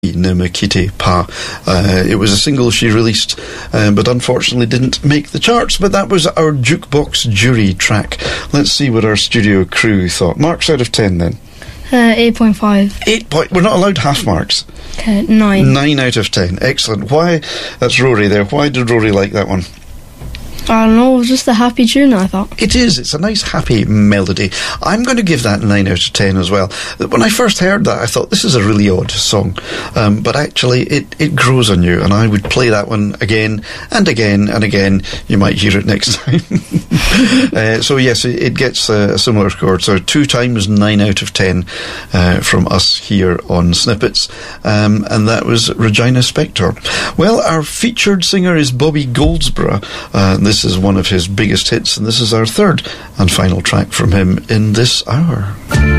Nimakite Pa. It was a single she released, but unfortunately didn't make the charts. But that was our Jukebox Jury track. Let's see what our studio crew thought. Marks out of 10 then? 8.5. We're not allowed half marks. 9. 9 out of 10. Excellent. Why? That's Rory there. Why did Rory like that one? I don't know, it was just a happy tune, I thought. It is. It's a nice, happy melody. I'm going to give that 9 out of 10 as well. When I first heard that, I thought, this is a really odd song. But actually, it grows on you, and I would play that one again and again and again. You might hear it next time. So, yes, it gets a similar score. So, 2 times 9 out of 10 from us here on Snippets. And that was Regina Spektor. Well, our featured singer is Bobby Goldsboro. This is one of his biggest hits, and this is our third and final track from him in this hour.